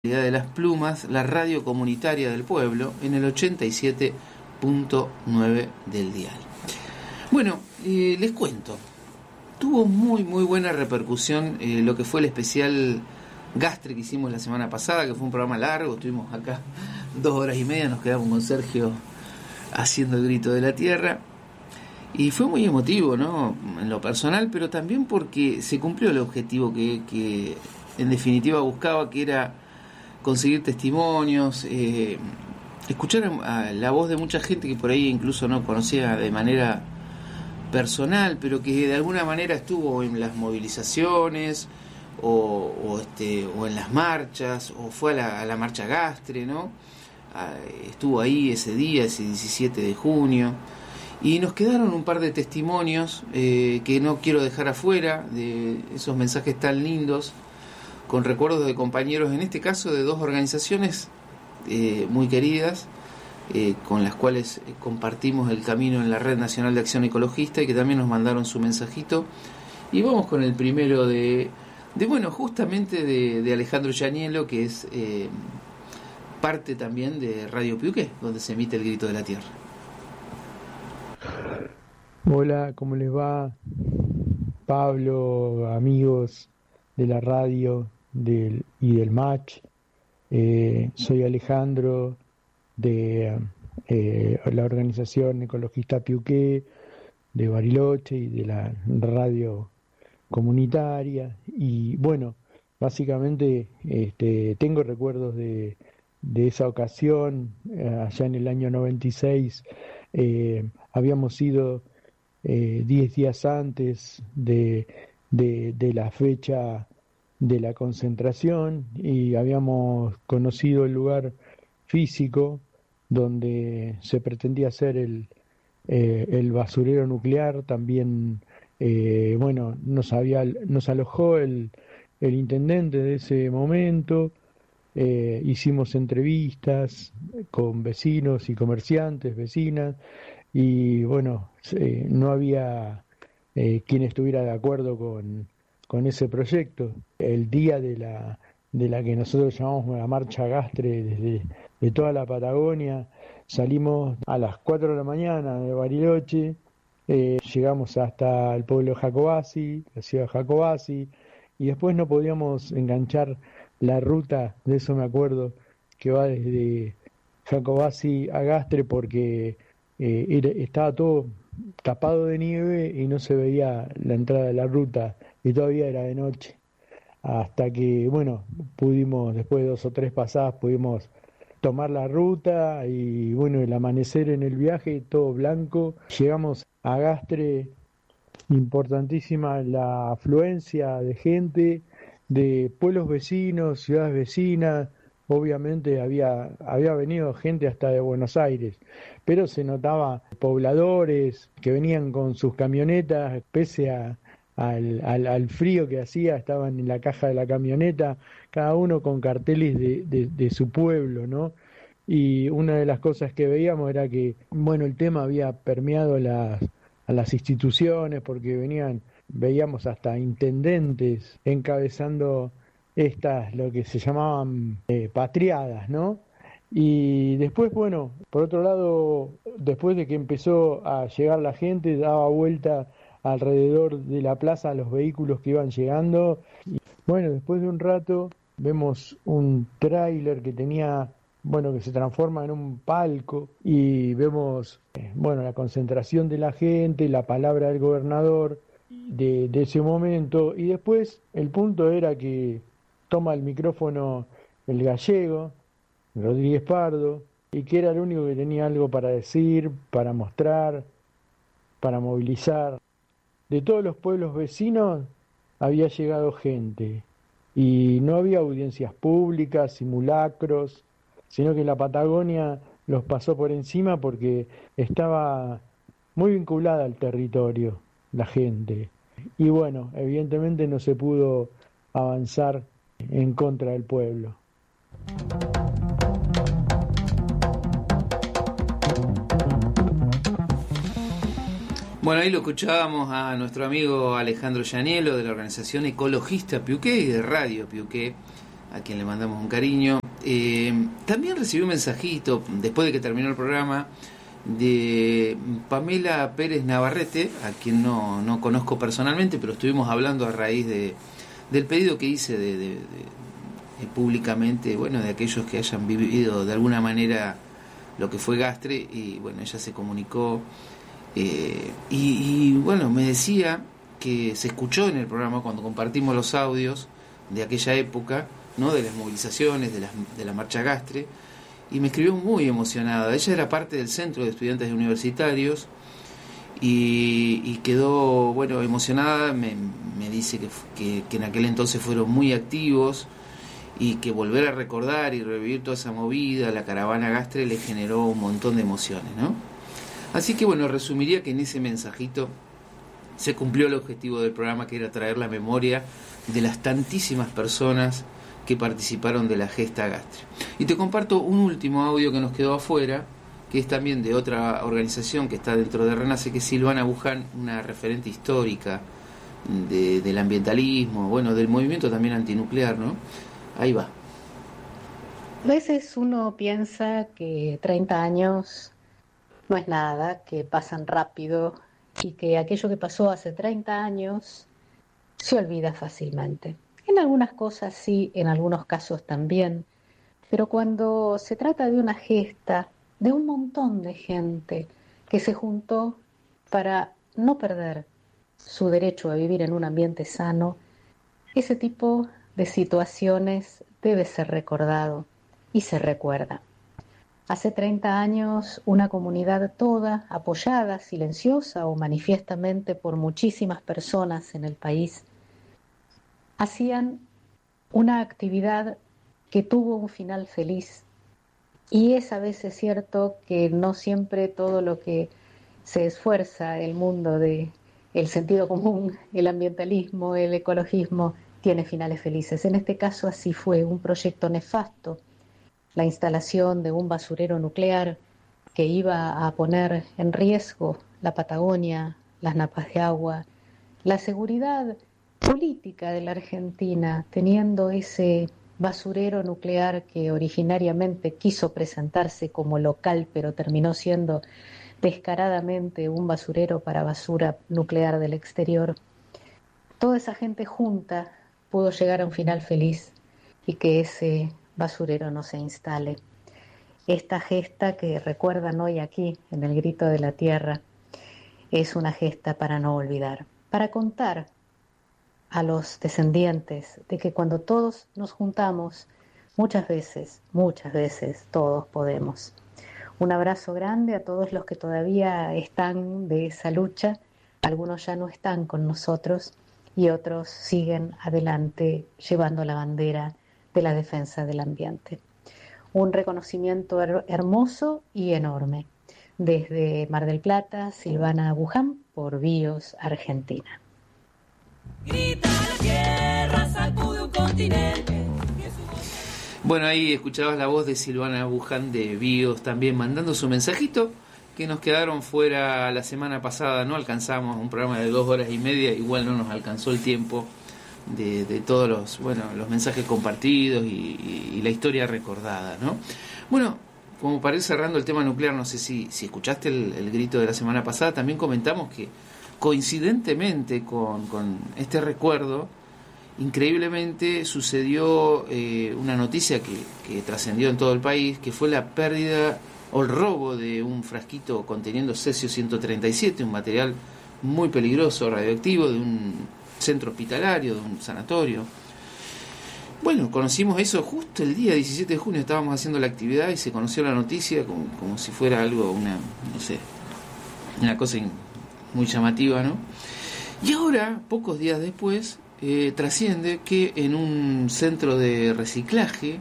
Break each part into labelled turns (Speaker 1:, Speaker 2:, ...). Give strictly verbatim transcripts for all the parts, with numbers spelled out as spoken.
Speaker 1: de las Plumas, la radio comunitaria del pueblo, en el ochenta y siete punto nueve del dial. Bueno, eh, les cuento, tuvo muy muy buena repercusión eh, lo que fue el especial Gastre que hicimos la semana pasada, que fue un programa largo, estuvimos acá dos horas y media, nos quedamos con Sergio haciendo el grito de la tierra, y fue muy emotivo, ¿no?, en lo personal, pero también porque se cumplió el objetivo que, que en definitiva buscaba, que era conseguir testimonios, eh, escuchar a la voz de mucha gente que por ahí incluso no conocía de manera personal, pero que de alguna manera estuvo en las movilizaciones o, o, este, o en las marchas, o fue a la, a la marcha Gastre, ¿no? Ah, estuvo ahí ese día, ese diecisiete de junio, y nos quedaron un par de testimonios eh, que no quiero dejar afuera, de esos mensajes tan lindos, con recuerdos de compañeros, en este caso de dos organizaciones eh, muy queridas, eh, con las cuales compartimos el camino en la Red Nacional de Acción Ecologista, y que también nos mandaron su mensajito. Y vamos con el primero de, de bueno, justamente de, de Alejandro Yanielo, que es eh, parte también de Radio Piuqué, donde se emite el Grito de la Tierra.
Speaker 2: Hola, ¿cómo les va? Pablo, amigos de la radio del, y del match. Eh, soy Alejandro de eh, la organización ecologista Piuqué de Bariloche y de la radio comunitaria, y bueno, básicamente este, tengo recuerdos de, de esa ocasión. Eh, allá en el año noventa y seis eh, habíamos ido eh, diez días antes de, de, de la fecha de la concentración, y habíamos conocido el lugar físico donde se pretendía hacer el, eh, el basurero nuclear. También eh, bueno, nos había nos alojó el, el intendente de ese momento. Eh, hicimos entrevistas con vecinos y comerciantes, vecinas, y bueno, eh, no había eh, quien estuviera de acuerdo con con ese proyecto. El día de la de la que nosotros llamamos la marcha Gastre, desde de toda la Patagonia, salimos a las cuatro de la mañana de Bariloche, eh, llegamos hasta el pueblo de Jacobasi, la ciudad de Jacobasi, y después no podíamos enganchar la ruta, de eso me acuerdo, que va desde Jacobasi a Gastre, porque eh, era, estaba todo tapado de nieve y no se veía la entrada de la ruta, y todavía era de noche, hasta que, bueno, pudimos, después de dos o tres pasadas, pudimos tomar la ruta, y bueno, el amanecer en el viaje, todo blanco. Llegamos a Gastre, importantísima la afluencia de gente, de pueblos vecinos, ciudades vecinas. Obviamente había, había venido gente hasta de Buenos Aires, pero se notaba pobladores que venían con sus camionetas, pese a Al, al, al frío que hacía, estaban en la caja de la camioneta, cada uno con carteles de, de, de su pueblo, ¿no? Y una de las cosas que veíamos era que, bueno, el tema había permeado las, a las instituciones, porque venían, veíamos hasta intendentes encabezando estas, lo que se llamaban eh, patriadas, ¿no? Y después, bueno, por otro lado, después de que empezó a llegar la gente, daba vuelta alrededor de la plaza a los vehículos que iban llegando, y bueno, después de un rato vemos un tráiler que tenía, bueno, que se transforma en un palco, y vemos, eh, bueno, la concentración de la gente, la palabra del gobernador de, de ese momento, y después el punto era que toma el micrófono el gallego, Rodríguez Pardo, y que era el único que tenía algo para decir, para mostrar, para movilizar. De todos los pueblos vecinos había llegado gente, y no había audiencias públicas, simulacros, sino que la Patagonia los pasó por encima, porque estaba muy vinculada al territorio, la gente. Y bueno, evidentemente no se pudo avanzar en contra del pueblo.
Speaker 1: Bueno, ahí lo escuchábamos a nuestro amigo Alejandro Yanielo, de la organización ecologista Piuqué y de Radio Piuqué, a quien le mandamos un cariño. Eh, también recibí un mensajito, después de que terminó el programa, de Pamela Pérez Navarrete, a quien no, no conozco personalmente, pero estuvimos hablando a raíz de del pedido que hice de, de, de, de públicamente, bueno, de aquellos que hayan vivido de alguna manera lo que fue Gastre, y bueno, ella se comunicó eh, y, y bueno, me decía que se escuchó en el programa cuando compartimos los audios de aquella época, ¿no?, de las movilizaciones, de, las, de la marcha Gastre, y me escribió muy emocionada. Ella era parte del Centro de Estudiantes Universitarios y, y quedó, bueno, emocionada. Me, me dice que, que, que en aquel entonces fueron muy activos y que volver a recordar y revivir toda esa movida, la caravana Gastre, le generó un montón de emociones, ¿no? Así que bueno, resumiría que en ese mensajito se cumplió el objetivo del programa, que era traer la memoria de las tantísimas personas que participaron de la gesta Gastre. Y te comparto un último audio que nos quedó afuera, que es también de otra organización que está dentro de Renace, que es Silvana Buján, una referente histórica de, del ambientalismo, bueno, del movimiento también antinuclear, ¿no? Ahí va.
Speaker 3: A veces uno piensa que treinta años no es nada, que pasan rápido y que aquello que pasó hace treinta años se olvida fácilmente. En algunas cosas sí, en algunos casos también, pero cuando se trata de una gesta de un montón de gente que se juntó para no perder su derecho a vivir en un ambiente sano, ese tipo de situaciones debe ser recordado y se recuerda. Hace treinta años, una comunidad toda, apoyada, silenciosa o manifiestamente por muchísimas personas en el país, hacían una actividad que tuvo un final feliz. Y es a veces cierto que no siempre todo lo que se esfuerza el mundo de el sentido común, el ambientalismo, el ecologismo, tiene finales felices. En este caso así fue, un proyecto nefasto, la instalación de un basurero nuclear que iba a poner en riesgo la Patagonia, las napas de agua, la seguridad política de la Argentina, teniendo ese basurero nuclear que originariamente quiso presentarse como local, pero terminó siendo descaradamente un basurero para basura nuclear del exterior. Toda esa gente junta pudo llegar a un final feliz y que ese basurero no se instale. Esta gesta que recuerdan hoy aquí en el Grito de la Tierra es una gesta para no olvidar, para contar a los descendientes de que cuando todos nos juntamos, muchas veces, muchas veces todos podemos. Un abrazo grande a todos los que todavía están de esa lucha. Algunos ya no están con nosotros y otros siguen adelante llevando la bandera de la defensa del ambiente. Un reconocimiento her- hermoso y enorme. Desde Mar del Plata, Silvana Buján, por BIOS Argentina.
Speaker 4: Grita la tierra, sacude un continente.
Speaker 1: Bueno, ahí escuchabas la voz de Silvana Buján de BIOS también mandando su mensajito, que nos quedaron fuera la semana pasada, no alcanzamos un programa de dos horas y media, igual no nos alcanzó el tiempo de, de todos los, bueno, los mensajes compartidos y, y, y la historia recordada, ¿no? Bueno, como para ir cerrando el tema nuclear, no sé si, si escuchaste el, el grito de la semana pasada, también comentamos que coincidentemente con, con este recuerdo, increíblemente sucedió eh, una noticia que, que trascendió en todo el país, que fue la pérdida o el robo de un frasquito conteniendo cesio ciento treinta y siete, un material muy peligroso, radioactivo, de un centro hospitalario, de un sanatorio. Bueno, conocimos eso justo el día diecisiete de junio, estábamos haciendo la actividad y se conoció la noticia como, como si fuera algo, una, no sé, una cosa muy llamativa, ¿no? Y ahora, pocos días después, eh, trasciende que en un centro de reciclaje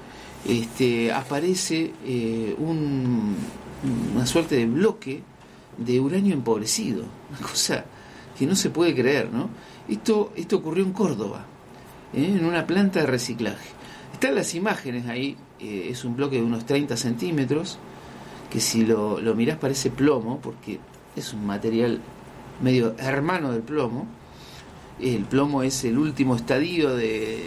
Speaker 1: este, aparece eh, un, una suerte de bloque de uranio empobrecido, una cosa que no se puede creer, ¿no? Esto, esto ocurrió en Córdoba, ¿eh? En una planta de reciclaje. Están las imágenes ahí, eh, es un bloque de unos treinta centímetros, que si lo, lo mirás parece plomo, porque es un material medio hermano del plomo. El plomo es el último estadio de,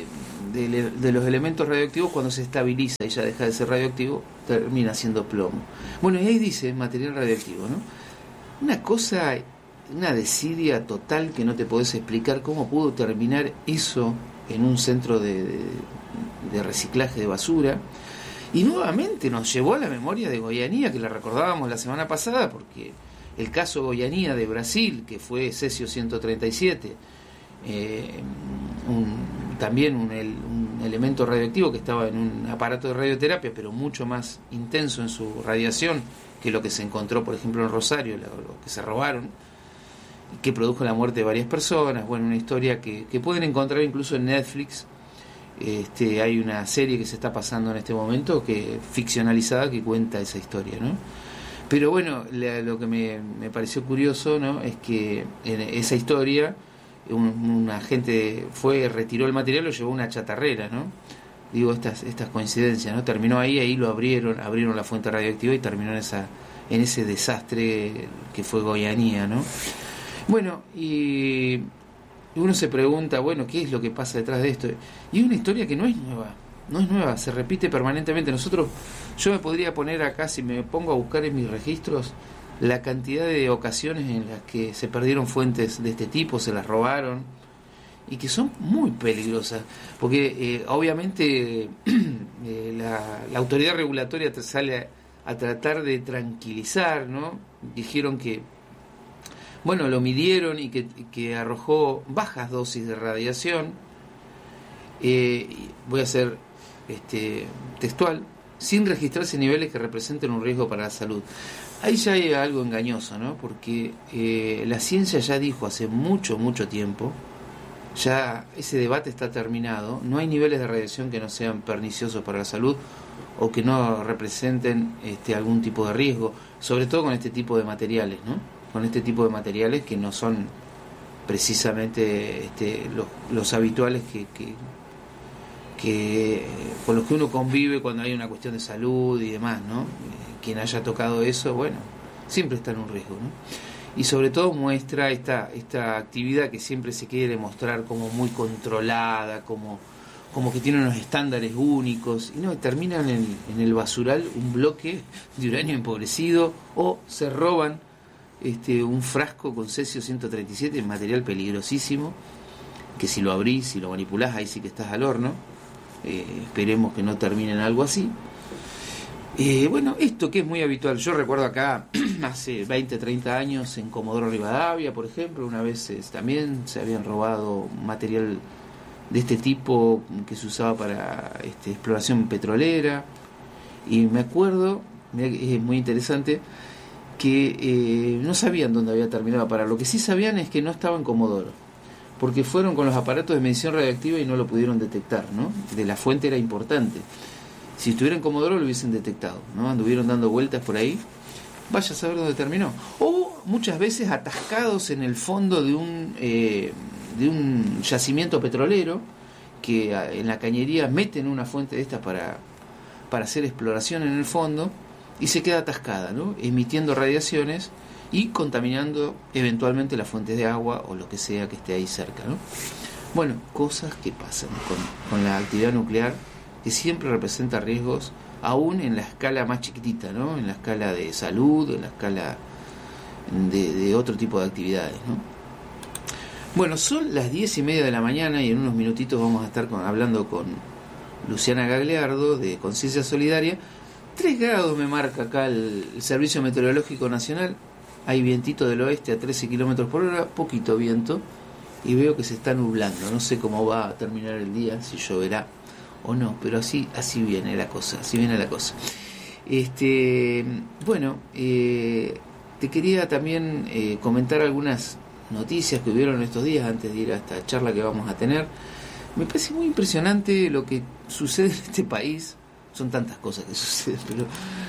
Speaker 1: de, de los elementos radioactivos, cuando se estabiliza y ya deja de ser radioactivo, termina siendo plomo. Bueno, y ahí dice material radioactivo, ¿no? Una cosa, una desidia total que no te podés explicar cómo pudo terminar eso en un centro de, de, de reciclaje de basura. Y nuevamente nos llevó a la memoria de Goiânia, que la recordábamos la semana pasada, porque el caso Goiânia de Brasil, que fue cesio ciento treinta y siete, eh, un, también un, el, un elemento radioactivo que estaba en un aparato de radioterapia, pero mucho más intenso en su radiación que lo que se encontró, por ejemplo, en Rosario, lo, lo que se robaron, que produjo la muerte de varias personas. Bueno, una historia que, que pueden encontrar incluso en Netflix. Este, hay una serie que se está pasando en este momento, que ficcionalizada, que cuenta esa historia, ¿no? Pero bueno, la, lo que me, me pareció curioso, ¿no?, es que en esa historia un, un agente fue, retiró el material, lo llevó a una chatarrera, ¿no? Digo, estas estas coincidencias, ¿no? Terminó ahí, ahí lo abrieron, abrieron la fuente radioactiva y terminó en esa en ese desastre que fue Goiânia, ¿no? Bueno, y uno se pregunta, bueno, ¿qué es lo que pasa detrás de esto? Y es una historia que no es nueva, no es nueva, se repite permanentemente. Nosotros, yo me podría poner acá, si me pongo a buscar en mis registros, la cantidad de ocasiones en las que se perdieron fuentes de este tipo, se las robaron, y que son muy peligrosas, porque eh, obviamente eh, la, la autoridad regulatoria te sale a, a tratar de tranquilizar, ¿no? Dijeron que, bueno, lo midieron y que, que arrojó bajas dosis de radiación, eh, voy a ser este, textual, sin registrarse niveles que representen un riesgo para la salud. Ahí ya hay algo engañoso, ¿no? Porque eh, la ciencia ya dijo hace mucho, mucho tiempo, ya ese debate está terminado, no hay niveles de radiación que no sean perniciosos para la salud o que no representen este, algún tipo de riesgo, sobre todo con este tipo de materiales, ¿no? Con este tipo de materiales que no son precisamente este, los, los habituales que, que, que con los que uno convive cuando hay una cuestión de salud y demás, ¿no? Quien haya tocado eso, bueno, siempre está en un riesgo, ¿no? Y sobre todo muestra esta esta actividad que siempre se quiere mostrar como muy controlada, como, como que tiene unos estándares únicos, y no, terminan en, en el basural un bloque de uranio empobrecido, o se roban este un frasco con cesio ciento treinta y siete, material peligrosísimo, que si lo abrís, si lo manipulás, ahí sí que estás al horno. Eh, esperemos que no termine en algo así. Eh, bueno, esto que es muy habitual, yo recuerdo acá hace veinte, treinta años en Comodoro Rivadavia, por ejemplo, una vez eh, también se habían robado material de este tipo que se usaba para este, exploración petrolera, y me acuerdo, es muy interesante, que eh, no sabían dónde había terminado para. Lo que sí sabían es que no estaba en Comodoro, porque fueron con los aparatos de medición radioactiva y no lo pudieron detectar, ¿no? De la fuente era importante. Si estuviera en Comodoro lo hubiesen detectado, ¿no? Anduvieron dando vueltas por ahí, vaya a saber dónde terminó. O muchas veces atascados en el fondo de un eh, de un yacimiento petrolero, que en la cañería meten una fuente de estas para, para hacer exploración en el fondo, y se queda atascada, ¿no? Emitiendo radiaciones y contaminando eventualmente las fuentes de agua o lo que sea que esté ahí cerca, ¿no? Bueno, cosas que pasan con, con la actividad nuclear, que siempre representa riesgos, aún en la escala más chiquitita, ¿no? En la escala de salud, en la escala de, de otro tipo de actividades, ¿no? Bueno, son las diez y media de la mañana y en unos minutitos vamos a estar con, hablando con Luciana Gagliardo de Conciencia Solidaria. Tres grados me marca acá el, el Servicio Meteorológico Nacional. Hay vientito del oeste a trece kilómetros por hora, poquito viento, y veo que se está nublando. No sé cómo va a terminar el día, si lloverá o no, pero así así viene la cosa, así viene la cosa. Este, bueno, eh, te quería también eh, comentar algunas noticias que hubieron estos días antes de ir a esta charla que vamos a tener. Me parece muy impresionante lo que sucede en este país. Son tantas cosas que suceden, pero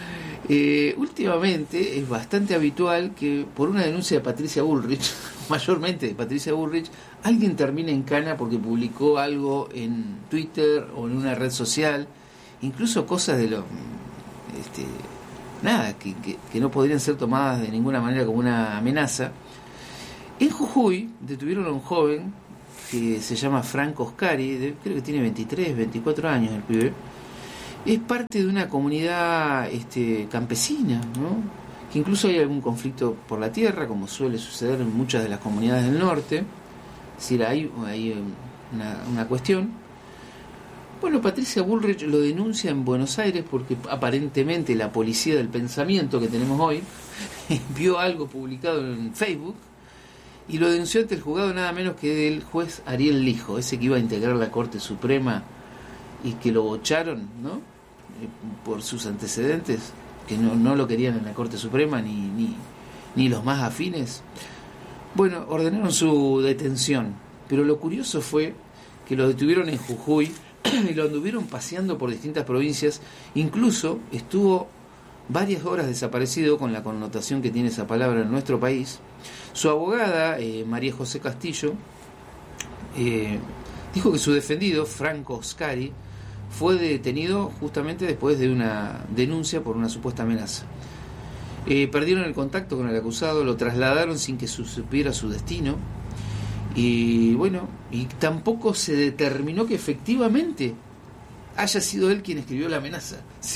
Speaker 1: eh, últimamente es bastante habitual que por una denuncia de Patricia Bullrich, mayormente de Patricia Bullrich, alguien termine en cana porque publicó algo en Twitter o en una red social, incluso cosas de lo este, nada, que, que, que no podrían ser tomadas de ninguna manera como una amenaza. En Jujuy detuvieron a un joven que se llama Franco Oscari, de, creo que tiene veintitrés, veinticuatro años el pibe, es parte de una comunidad este, campesina, ¿no? Que incluso hay algún conflicto por la tierra, como suele suceder en muchas de las comunidades del norte. Es decir, hay, hay una, una cuestión. Bueno, Patricia Bullrich lo denuncia en Buenos Aires porque aparentemente la policía del pensamiento que tenemos hoy vio algo publicado en Facebook y lo denunció ante el juzgado nada menos que del juez Ariel Lijo, ese que iba a integrar la Corte Suprema y que lo bocharon, ¿no? Por sus antecedentes, que no, no lo querían en la Corte Suprema ni, ni, ni los más afines. Bueno, ordenaron su detención, pero lo curioso fue que lo detuvieron en Jujuy y lo anduvieron paseando por distintas provincias, incluso estuvo varias horas desaparecido, con la connotación que tiene esa palabra en nuestro país. Su abogada, eh, María José Castillo, eh, dijo que su defendido, Franco Oscari, fue detenido justamente después de una denuncia por una supuesta amenaza. Eh, perdieron el contacto con el acusado, lo trasladaron sin que supiera su destino, y bueno, y tampoco se determinó que efectivamente haya sido él quien escribió la amenaza.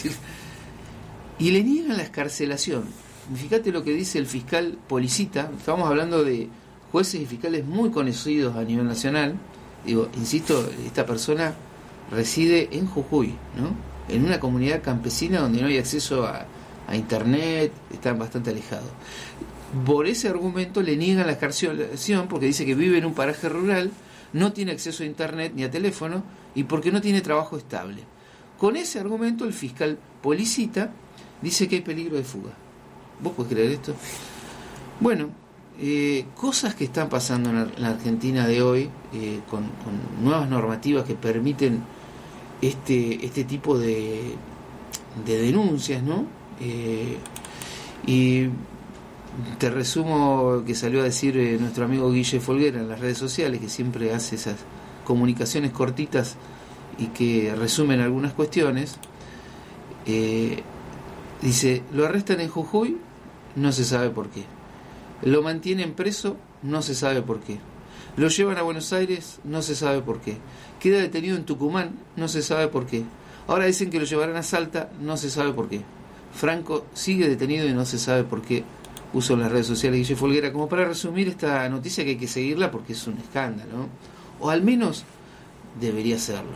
Speaker 1: Y le niegan la excarcelación. Fíjate lo que dice el fiscal Policita. Estamos hablando de jueces y fiscales muy conocidos a nivel nacional. Digo, insisto, esta persona reside en Jujuy, ¿no? En una comunidad campesina donde no hay acceso a, a internet, están bastante alejados. Por ese argumento le niegan la excarcelación porque dice que vive en un paraje rural, no tiene acceso a internet ni a teléfono y porque no tiene trabajo estable. Con ese argumento el fiscal Policita dice que hay peligro de fuga. ¿Vos podés creer esto? Bueno, eh, cosas que están pasando en la Argentina de hoy, eh, con, con nuevas normativas que permiten este, este tipo de, de denuncias, ¿no? Eh, y te resumo que salió a decir eh, nuestro amigo Guille Folguera en las redes sociales, que siempre hace esas comunicaciones cortitas y que resumen algunas cuestiones. Eh, dice, lo arrestan en Jujuy, no se sabe por qué. Lo mantienen preso, no se sabe por qué. Lo llevan a Buenos Aires, no se sabe por qué. Queda detenido en Tucumán, no se sabe por qué. Ahora dicen que lo llevarán a Salta, no se sabe por qué. Franco sigue detenido y no se sabe por qué. Puso en las redes sociales Guille Folguera, como para resumir esta noticia, que hay que seguirla porque es un escándalo, ¿no? O al menos debería serlo.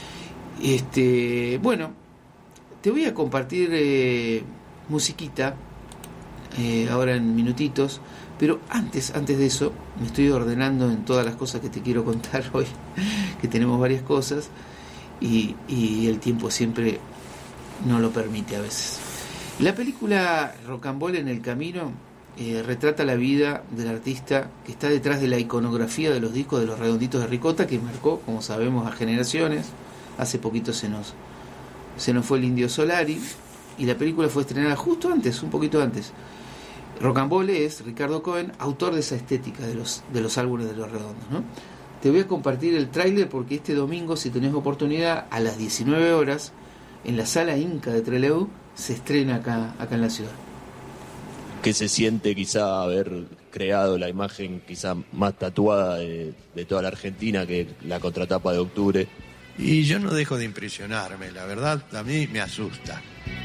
Speaker 1: Este, bueno, te voy a compartir eh, musiquita eh, ahora en minutitos, pero antes, antes de eso me estoy ordenando en todas las cosas que te quiero contar hoy, que tenemos varias cosas y, y el tiempo siempre no lo permite a veces. La película Rocambole en el camino eh, retrata la vida del artista que está detrás de la iconografía de los discos de los Redonditos de Ricota, que marcó, como sabemos, a generaciones. Hace poquito se nos, se nos fue el Indio Solari y la película fue estrenada justo antes, un poquito antes. Rocambole es Ricardo Cohen, autor de esa estética de los, de los álbumes de los Redondos, ¿no? Te voy a compartir el tráiler porque este domingo, si tenés oportunidad, a las diecinueve horas, en la Sala Inca de Trelew, se estrena acá, acá en la ciudad.
Speaker 5: ¿Qué se siente quizá haber creado la imagen quizá más tatuada de, de toda la Argentina, que la contratapa de octubre?
Speaker 6: Y yo no dejo de impresionarme, la verdad a mí me asusta.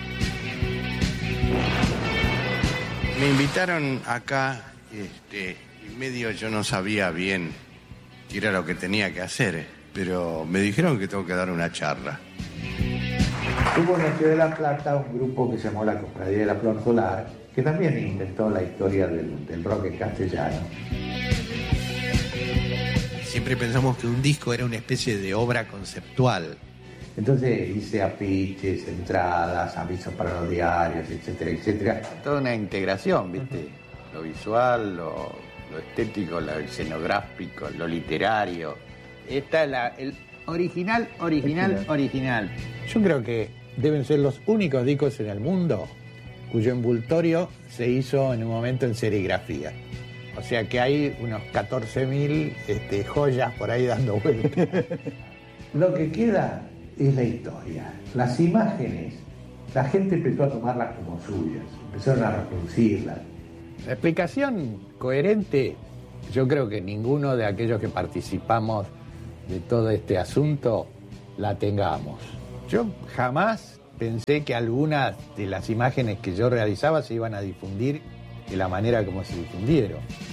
Speaker 6: Me invitaron acá, este, y medio yo no sabía bien qué era lo que tenía que hacer, pero me dijeron que tengo que dar una charla.
Speaker 7: Hubo en la Ciudad de La Plata un grupo que se llamó la Cofradía de la Flor Solar, que también inventó la historia del, del rock en castellano.
Speaker 6: Siempre pensamos que un disco era una especie de obra conceptual.
Speaker 7: Entonces hice afiches, entradas, avisos para los diarios, etcétera, etcétera.
Speaker 8: Toda una integración, ¿viste? Lo visual, lo, lo estético, lo escenográfico, lo literario. Esta es la, el original, original, original.
Speaker 9: Yo creo que deben ser los únicos discos en el mundo cuyo envoltorio se hizo en un momento en serigrafía. O sea que hay unos catorce mil este, joyas por ahí dando vueltas.
Speaker 7: Lo que queda es la historia. Las imágenes, la gente empezó a tomarlas como suyas, empezaron a reproducirlas.
Speaker 9: La explicación coherente yo creo que ninguno de aquellos que participamos de todo este asunto la tengamos. Yo jamás pensé que algunas de las imágenes que yo realizaba se iban a difundir de la manera como se difundieron.